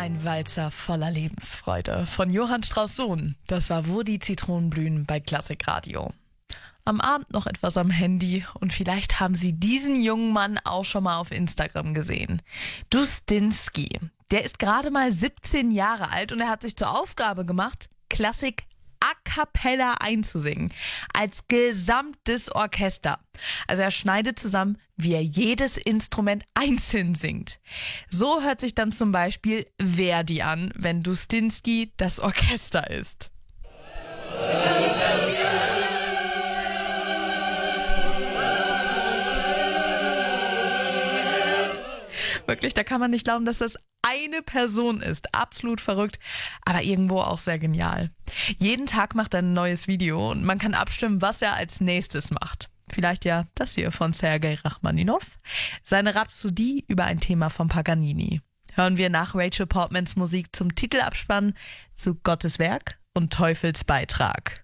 Ein Walzer voller Lebensfreude von Johann Strauss Sohn. Das war Wo die Zitronen blühen bei Klassikradio. Am Abend noch etwas am Handy und vielleicht haben Sie diesen jungen Mann auch schon mal auf Instagram gesehen. Dustinsky, der ist gerade mal 17 Jahre alt und er hat sich zur Aufgabe gemacht, Klassik a cappella einzusingen, als gesamtes Orchester. Also er schneidet zusammen, wie er jedes Instrument einzeln singt. So hört sich dann zum Beispiel Verdi an, wenn Dustinsky das Orchester ist. Wirklich, da kann man nicht glauben, dass das eine Person ist. Absolut verrückt, aber irgendwo auch sehr genial. Jeden Tag macht er ein neues Video und man kann abstimmen, was er als nächstes macht. Vielleicht ja das hier von Sergei Rachmaninov. Seine Rhapsodie über ein Thema von Paganini. Hören wir nach Rachel Portmans Musik zum Titelabspann zu Gottes Werk und Teufels Beitrag.